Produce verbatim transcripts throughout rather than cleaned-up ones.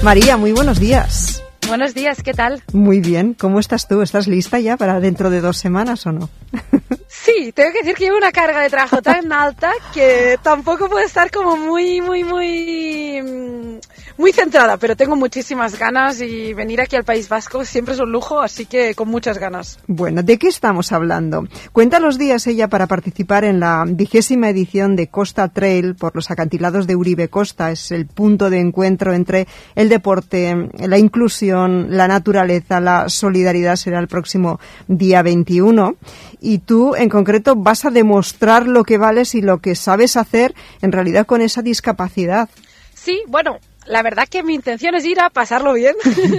María, muy buenos días. Buenos días, ¿qué tal? Muy bien, ¿cómo estás tú? ¿Estás lista ya para dentro de dos semanas o no? Sí, tengo que decir que llevo una carga de trabajo tan alta que tampoco puedo estar como muy, muy, muy, muy centrada, pero tengo muchísimas ganas y venir aquí al País Vasco siempre es un lujo, así que con muchas ganas. Bueno, ¿de qué estamos hablando? Cuenta los días ella para participar en la vigésima edición de Costa Trail por los acantilados de Uribe Costa. Es el punto de encuentro entre el deporte, la inclusión, la naturaleza, la solidaridad. Será el próximo día veintiuno. Y tú, en concreto, vas a demostrar lo que vales y lo que sabes hacer en realidad con esa discapacidad. Sí, bueno, la verdad que mi intención es ir a pasarlo bien.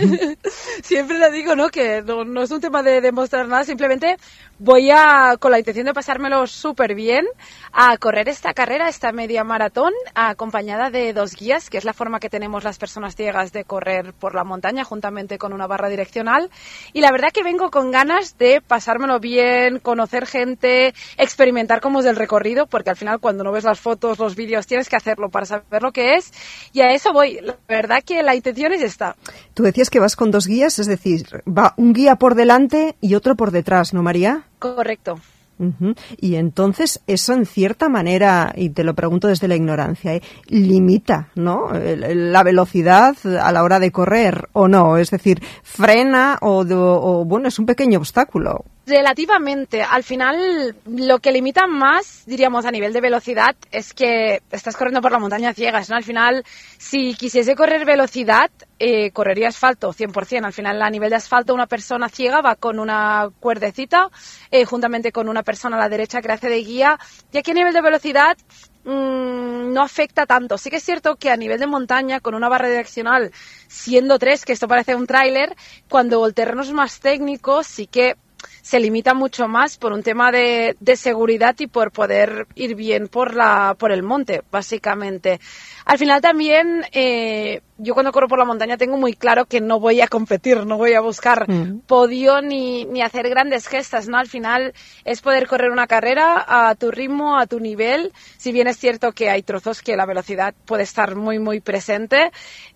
Siempre le digo, ¿no? Que no, no es un tema de demostrar nada, simplemente voy a, con la intención de pasármelo súper bien, a correr esta carrera, esta media maratón, acompañada de dos guías, que es la forma que tenemos las personas ciegas de correr por la montaña, juntamente con una barra direccional. Y la verdad que vengo con ganas de pasármelo bien, conocer gente, experimentar cómo es el recorrido, porque al final cuando no ves las fotos, los vídeos, tienes que hacerlo para saber lo que es. Y a eso voy. La verdad que la intención es esta. Tú decías que vas con dos guías, es decir, va un guía por delante y otro por detrás, ¿no, María? Correcto. Uh-huh. Y entonces eso en cierta manera, y te lo pregunto desde la ignorancia, ¿eh? limita, ¿no?, la velocidad a la hora de correr, ¿o no? Es decir, frena o, de, o bueno, es un pequeño obstáculo. Relativamente. Al final, lo que limita más, diríamos, a nivel de velocidad, es que estás corriendo por la montaña ciegas, ¿no? Al final, si quisiese correr velocidad, eh, correría asfalto, cien por ciento. Al final, a nivel de asfalto, una persona ciega va con una cuerdecita, eh, juntamente con una persona a la derecha que hace de guía, y aquí a nivel de velocidad mmm, no afecta tanto. Sí que es cierto que a nivel de montaña, con una barra direccional, siendo tres, que esto parece un tráiler, cuando el terreno es más técnico, sí que se limita mucho más por un tema de, de seguridad y por poder ir bien por la por el monte, básicamente. Al final también, eh, yo cuando corro por la montaña tengo muy claro que no voy a competir, no voy a buscar mm. podio ni, ni hacer grandes gestas, ¿no? Al final es poder correr una carrera a tu ritmo, a tu nivel. Si bien es cierto que hay trozos que la velocidad puede estar muy, muy presente,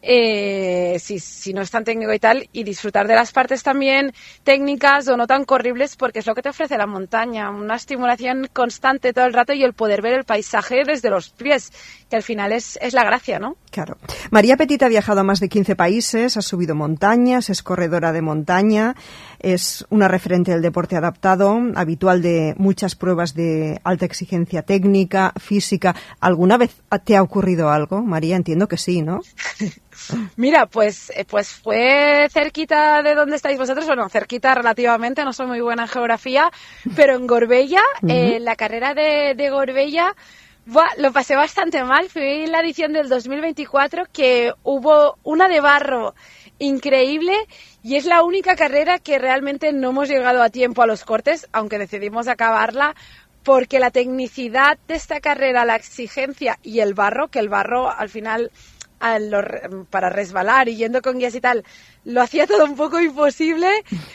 eh, si, si no es tan técnico y tal, y disfrutar de las partes también técnicas o no tan corribles, porque es lo que te ofrece la montaña, una estimulación constante todo el rato y el poder ver el paisaje desde los pies, que al final es, es la gracia, ¿no? Claro. María Petit ha viajado a más de quince países, ha subido montañas, es corredora de montaña, es una referente del deporte adaptado, habitual de muchas pruebas de alta exigencia técnica, física. ¿Alguna vez te ha ocurrido algo, María? Entiendo que sí, ¿no? Mira, pues, pues fue cerquita de donde estáis vosotros, bueno, cerquita relativamente, no soy muy buena en geografía, pero en Gorbella, uh-huh. eh, la carrera de, de Gorbella, buah, lo pasé bastante mal. Fui en la edición del dos mil veinticuatro, que hubo una de barro increíble y es la única carrera que realmente no hemos llegado a tiempo a los cortes, aunque decidimos acabarla, porque la tecnicidad de esta carrera, la exigencia y el barro, que el barro al final, a lo, para resbalar y yendo con guías y tal, lo hacía todo un poco imposible.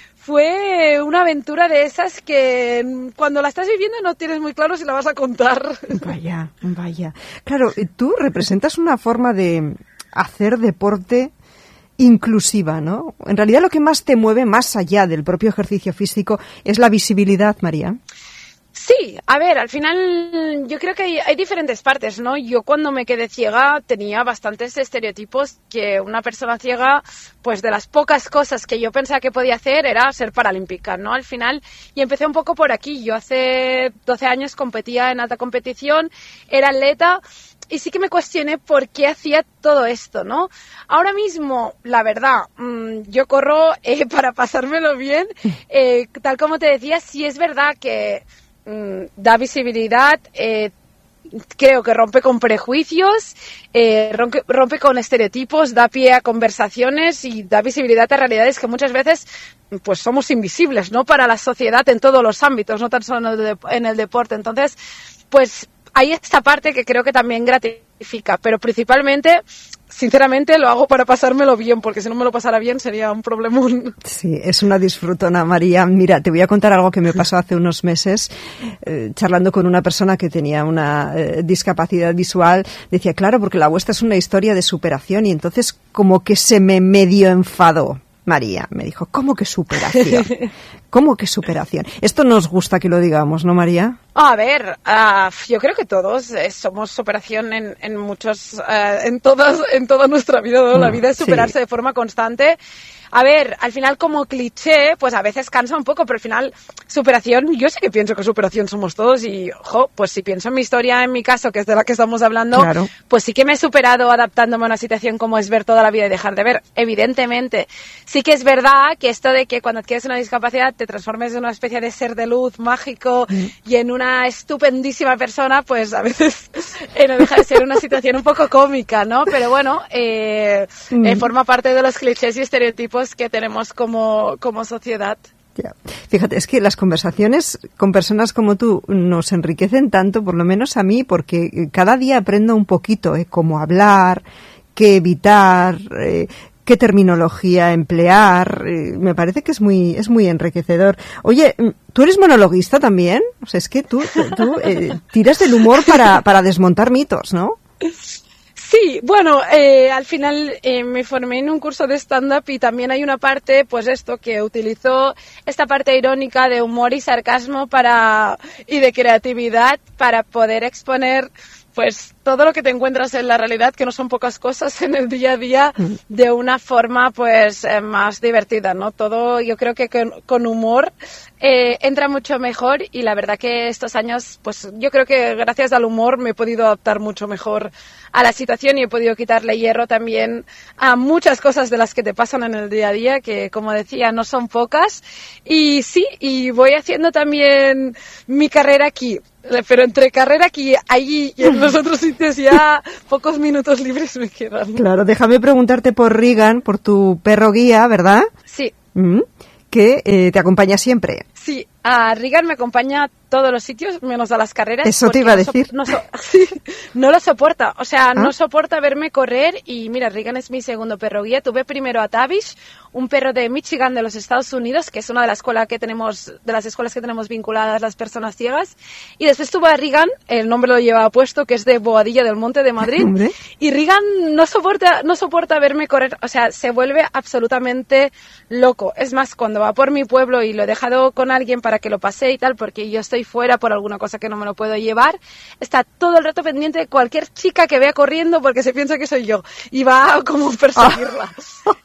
Fue una aventura de esas que cuando la estás viviendo no tienes muy claro si la vas a contar. Vaya, vaya. Claro, tú representas una forma de hacer deporte inclusiva, ¿no? En realidad lo que más te mueve, más allá del propio ejercicio físico, es la visibilidad, María. Sí, a ver, al final yo creo que hay, hay diferentes partes, ¿no? Yo cuando me quedé ciega tenía bastantes estereotipos que una persona ciega, pues de las pocas cosas que yo pensaba que podía hacer era ser paralímpica, ¿no? Al final, y empecé un poco por aquí. Yo hace doce años competía en alta competición, era atleta, y sí que me cuestioné por qué hacía todo esto, ¿no? Ahora mismo, la verdad, mmm, yo corro eh, para pasármelo bien, eh, tal como te decía, sí es verdad que da visibilidad, eh, creo que rompe con prejuicios, eh, rompe, rompe con estereotipos, da pie a conversaciones y da visibilidad a realidades que muchas veces pues somos invisibles, ¿no? Para la sociedad en todos los ámbitos, no tan solo en el, de, en el deporte. Entonces, pues hay esta parte que creo que también gratifica, pero principalmente sinceramente lo hago para pasármelo bien, porque si no me lo pasara bien sería un problemón. Sí, es una disfrutona, María. Mira, te voy a contar algo que me pasó hace unos meses, eh, charlando con una persona que tenía una eh, discapacidad visual. Decía, claro, porque la vuestra es una historia de superación, y entonces como que se me medio enfadó. María me dijo, ¿cómo que superación? ¿Cómo que superación? Esto nos gusta que lo digamos, ¿no, María? A ver, uh, yo creo que todos eh, somos superación en, en muchos, uh, en todas, en toda nuestra vida, ¿no? La vida es superarse sí. de forma constante. A ver, al final como cliché, pues a veces cansa un poco, pero al final superación, yo sí que pienso que superación somos todos y, ojo, pues si pienso en mi historia, en mi caso, que es de la que estamos hablando, claro. pues sí que me he superado adaptándome a una situación como es ver toda la vida y dejar de ver, evidentemente. Sí que es verdad que esto de que cuando adquieres una discapacidad te transformes en una especie de ser de luz mágico mm. y en una estupendísima persona, pues a veces eh, no deja de ser una situación un poco cómica, ¿no? Pero bueno, eh, mm. eh, forma parte de los clichés y estereotipos que tenemos como, como sociedad. Ya. Fíjate, es que las conversaciones con personas como tú nos enriquecen tanto, por lo menos a mí, porque cada día aprendo un poquito, ¿eh? Cómo hablar, qué evitar, eh, qué terminología emplear. Eh, me parece que es muy es muy enriquecedor. Oye, ¿tú eres monologuista también? O sea, es que tú, tú, tú eh, tiras del humor para, para desmontar mitos, ¿no? Sí, bueno, eh, al final eh, me formé en un curso de stand-up y también hay una parte, pues esto, que utilizo esta parte irónica de humor y sarcasmo para y de creatividad para poder exponer pues todo lo que te encuentras en la realidad, que no son pocas cosas en el día a día, de una forma pues eh, más divertida, ¿no? Todo yo creo que con, con humor eh, entra mucho mejor y la verdad que estos años, pues yo creo que gracias al humor me he podido adaptar mucho mejor a la situación y he podido quitarle hierro también a muchas cosas de las que te pasan en el día a día, que como decía no son pocas. Y sí, y voy haciendo también mi carrera aquí. Pero entre carrera aquí, allí y en los otros sitios ya pocos minutos libres me quedan. Claro, déjame preguntarte por Regan, por tu perro guía, ¿verdad? Sí. Mm, que eh, te acompaña siempre. Sí, a Regan me acompaña a todos los sitios, menos a las carreras. Eso te iba a no decir. So, no, so, sí, no lo soporta, o sea, ¿Ah? no soporta verme correr y mira, Regan es mi segundo perro guía. Tuve primero a Tavish, un perro de Michigan de los Estados Unidos, que es una de las escuelas que tenemos, de las escuelas que tenemos vinculadas las personas ciegas. Y después tuve a Regan, el nombre lo llevaba puesto, que es de Boadilla del Monte de Madrid. ¿Hombre? Y Regan no soporta, no soporta verme correr, o sea, se vuelve absolutamente loco. Es más, cuando va por mi pueblo y lo he dejado con alguien para que lo pase y tal, porque yo estoy fuera por alguna cosa que no me lo puedo llevar, está todo el rato pendiente de cualquier chica que vea corriendo porque se piensa que soy yo y va a como perseguirla.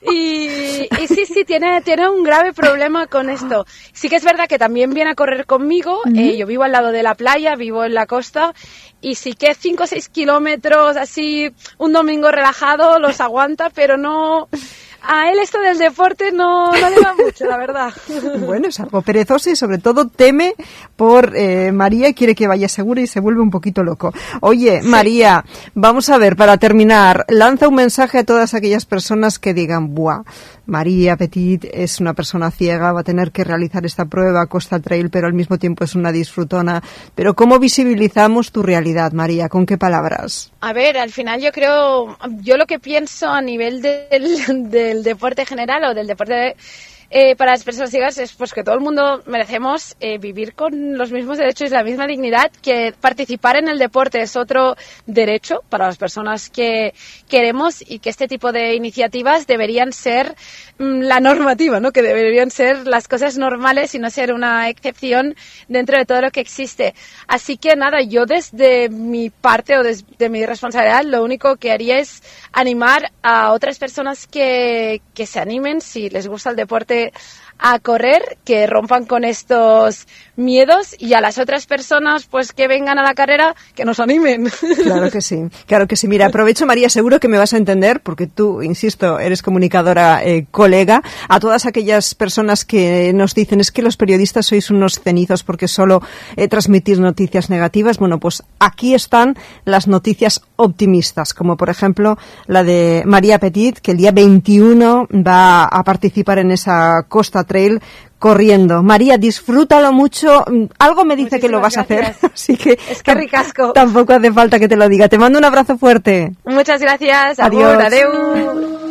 Y, y sí, sí, tiene, tiene un grave problema con esto. Sí que es verdad que también viene a correr conmigo, uh-huh. eh, yo vivo al lado de la playa, vivo en la costa y sí que cinco o seis kilómetros así, un domingo relajado los aguanta, pero no... A él esto del deporte no, no le va mucho, la verdad. Bueno, es algo perezoso y sobre todo teme por eh, María y quiere que vaya segura y se vuelve un poquito loco. Oye, sí. María, vamos a ver, para terminar, lanza un mensaje a todas aquellas personas que digan, buah, María Petit es una persona ciega, va a tener que realizar esta prueba Costa Trail, pero al mismo tiempo es una disfrutona. Pero ¿cómo visibilizamos tu realidad, María? ¿Con qué palabras? A ver, al final yo creo, yo lo que pienso a nivel del, del deporte general o del deporte de, eh, para las personas ciegas es pues que todo el mundo merecemos eh, vivir con los mismos derechos y la misma dignidad, que participar en el deporte es otro derecho para las personas que queremos y que este tipo de iniciativas deberían ser mmm, la normativa, ¿no? Que deberían ser las cosas normales y no ser una excepción dentro de todo lo que existe. Así que nada, yo desde mi parte o desde mi responsabilidad lo único que haría es animar a otras personas que, que se animen, si les gusta el deporte, a correr, que rompan con estos miedos, y a las otras personas pues que vengan a la carrera que nos animen. Claro que sí, claro que sí. Mira, aprovecho, María, seguro que me vas a entender porque tú, insisto, eres comunicadora eh, colega. A todas aquellas personas que nos dicen es que los periodistas sois unos cenizos porque solo eh, transmitís noticias negativas, bueno, pues aquí están las noticias optimistas, como por ejemplo la de María Petit, que el día veintiuno va a participar en esa esta Costa Trail corriendo. María, disfrútalo mucho. Algo me dice Muchísimas que lo vas gracias. a hacer, así que es que ricasco. Tampoco hace falta que te lo diga. Te mando un abrazo fuerte. Muchas gracias. Adiós. Adeu.